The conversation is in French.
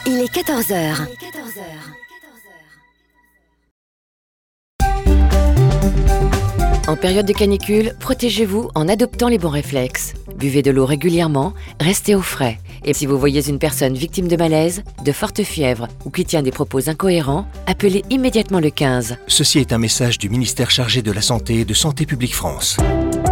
Il est 14 heures. En période de canicule, protégez-vous en adoptant les bons réflexes. Buvez de l'eau régulièrement, restez au frais. Et si vous voyez une personne victime de malaise, de forte fièvre ou qui tient des propos incohérents, appelez immédiatement le 15. Ceci est un message du ministère chargé de la Santé et de Santé publique France.